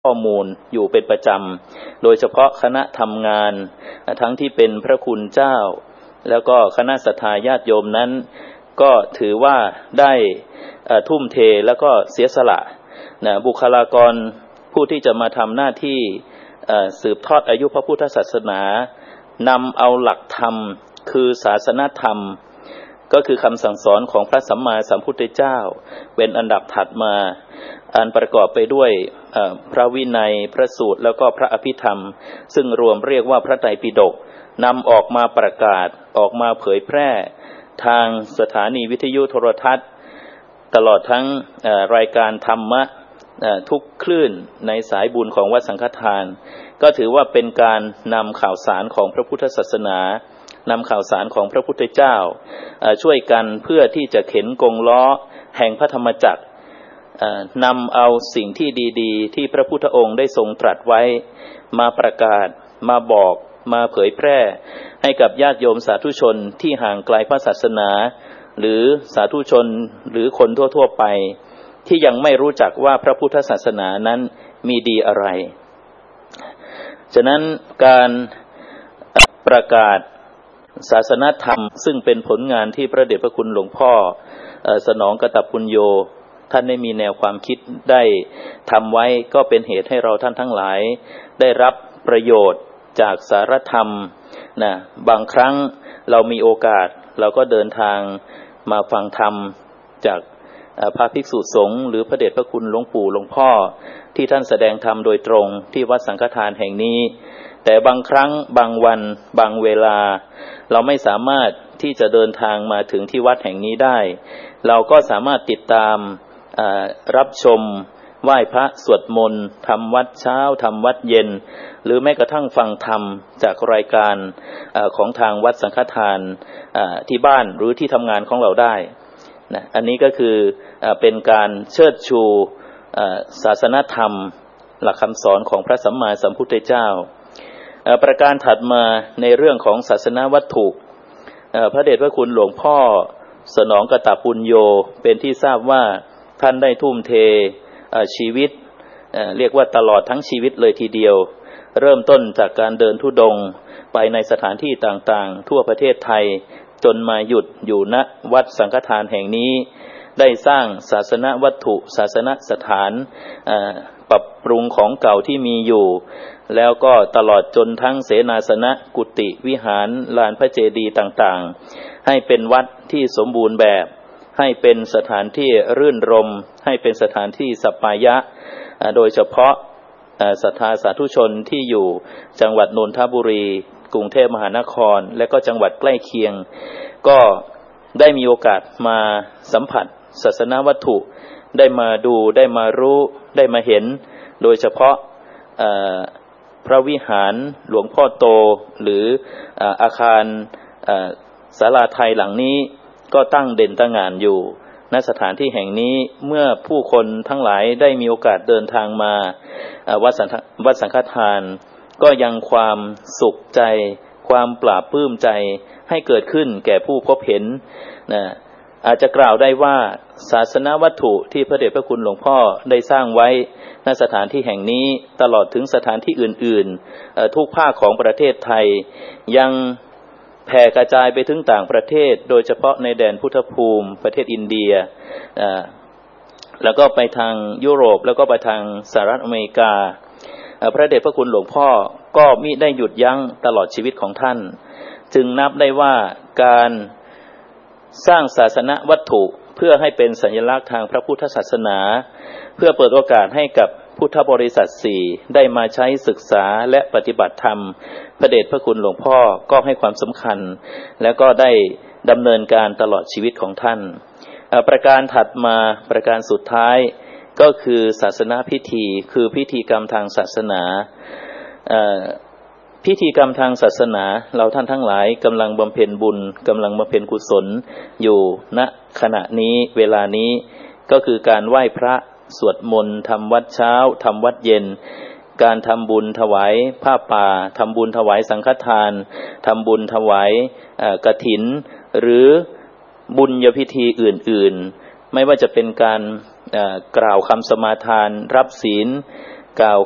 ข้อมูลอยู่เป็นประจำโดยเฉพาะคณะทำงานทั้งที่เป็นพระคุณเจ้าแล้วก็คณะศรัทธาญาติโยมนั้นก็ถือว่าได้ทุ่มเทแล้วก็เสียสละบุคลากรผู้ที่จะมาทำหน้าที่สืบทอดอายุพระพุทธศาสนานำเอาหลักธรรมคือศาสนธรรมก็คือคำสั่งสอนของพระสัมมาสัมพุทธเจ้าเป็นอันดับถัดมาอันประกอบไปด้วยพระวินัยพระสูตรแล้วก็พระอภิธรรมซึ่งรวมเรียกว่าพระไตรปิฎกนำออกมาประกาศออกมาเผยแพร่ทางสถานีวิทยุโทรทัศน์ตลอดทั้งรายการธรรมะทุกคลื่นในสายบุญของวัดสังฆทานก็ถือว่าเป็นการนำข่าวสารของพระพุทธศาสนานำข่าวสารของพระพุทธเจ้าช่วยกันเพื่อที่จะเข็นกงล้อแห่งพระธรรมจักรนำเอาสิ่งที่ดีๆที่พระพุทธองค์ได้ทรงตรัสไว้มาประกาศมาบอกมาเผยแพร่ให้กับญาติโยมสาธุชนที่ห่างไกลพระศาสนาหรือสาธุชนหรือคนทั่วๆไปที่ยังไม่รู้จักว่าพระพุทธศาสนานั้นมีดีอะไรฉะนั้นการประกาศศาสนธรรมซึ่งเป็นผลงานที่พระเดชพระคุณหลวงพ่อสนองกตปุญโญท่านได้มีแนวความคิดได้ทำไว้ก็เป็นเหตุให้เราท่านทั้งหลายได้รับประโยชน์จากสารธรรมบางครั้งเรามีโอกาสเราก็เดินทางมาฟังธรรมจากพระภิกษุสงฆ์หรือพระเดชพระคุณหลวงปู่หลวงพ่อที่ท่านแสดงธรรมโดยตรงที่วัดสังฆทานแห่งนี้แต่บางครั้งบางวันบางเวลาเราไม่สามารถที่จะเดินทางมาถึงที่วัดแห่งนี้ได้เราก็สามารถติดตามรับชมไหว้พระสวดมนต์ทำวัดเช้าทำวัดเย็นหรือแม้กระทั่งฟังธรรมจากรายการของทางวัดสังฆทานที่บ้านหรือที่ทำงานของเราได้นะอันนี้ก็คือเป็นการเชิดชูศาสนธรรมหลักคำสอนของพระสัมมาสัมพุทธเจ้าประการถัดมาในเรื่องของศาสนวัตถุพระเดชพระคุณหลวงพ่อสนองกตปุญโญเป็นที่ทราบว่าท่านได้ทุ่มเทชีวิตเรียกว่าตลอดทั้งชีวิตเลยทีเดียวเริ่มต้นจากการเดินธุดงค์ไปในสถานที่ต่างๆทั่วประเทศไทยจนมาหยุดอยู่ณวัดสังฆทานแห่งนี้ได้สร้างศาสนวัตถุศาสนสถานปรับปรุงของเก่าที่มีอยู่แล้วก็ตลอดจนทั้งเสนาสนะกุฏิวิหารลานพระเจดีย์ต่างๆให้เป็นวัดที่สมบูรณ์แบบให้เป็นสถานที่รื่นรมให้เป็นสถานที่สัปปายะโดยเฉพาะศรัทธาสาธุชนที่อยู่จังหวัดนนทบุรีกรุงเทพมหานครและก็จังหวัดใกล้เคียงก็ได้มีโอกาสมาสัมผัสศาสนวัตถุได้มาดูได้มารู้ได้มาเห็นโดยเฉพาะพระวิหารหลวงพ่อโตหรืออาคารศาลาไทยหลังนี้ก็ตั้งเด่นตระหง่านอยู่ณสถานที่แห่งนี้เมื่อผู้คนทั้งหลายได้มีโอกาสเดินทางมาวัดสังฆทานก็ยังความสุขใจความปลาบปลื้มใจให้เกิดขึ้นแก่ผู้พบเห็นอาจจะกล่าวได้ว่าศาสนวัตถุที่พระเดชพระคุณหลวงพ่อได้สร้างไว้ณสถานที่แห่งนี้ตลอดถึงสถานที่อื่นๆทุกภาคของประเทศไทยยังแผ่กระจายไปถึงต่างประเทศโดยเฉพาะในแดนพุทธภูมิประเทศอินเดียแล้วก็ไปทางยุโรปแล้วก็ไปทางสหรัฐอเมริกาพระเดชพระคุณหลวงพ่อก็มิได้หยุดยั้งตลอดชีวิตของท่านจึงนับได้ว่าการสร้างศาสนวัตถุเพื่อให้เป็นสัญลักษณ์ทางพระพุทธศาสนาเพื่อเปิดโอกาสให้กับพุทธบริษัท4ได้มาใช้ศึกษาและปฏิบัติธรรมพระเดชพระคุณหลวงพ่อก็ให้ความสำคัญและก็ได้ดำเนินการตลอดชีวิตของท่านประการถัดมาประการสุดท้ายก็คือศาสนาพิธีคือพิธีกรรมทางศาสนาพิธีกรรมทางศาสนาเราท่านทั้งหลายกำลังบำเพ็ญบุญกำลังบำเพ็ญกุศลอยู่ณขณะนี้เวลานี้ก็คือการไหว้พระสวดมนต์ทำวัดเช้าทำวัดเย็นการทำบุญถวายผ้าป่าทำบุญถวายสังฆทานทำบุญถวายกฐินหรือบุญญพิธีอื่นๆไม่ว่าจะเป็นการกล่าวคำสมาทานรับศีลกล่าว